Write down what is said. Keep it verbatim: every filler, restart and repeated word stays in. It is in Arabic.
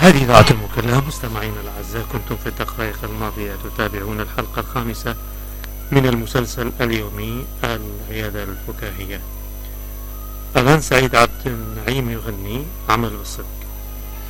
هذه إذاعة المكلا. مستمعينا الأعزاء، كنتم في الدقائق الماضية تتابعون الحلقة الخامسة من المسلسل اليومي العيادة الفكاهية. الآن سعيد عبد النعيم يغني عمل بالصدق.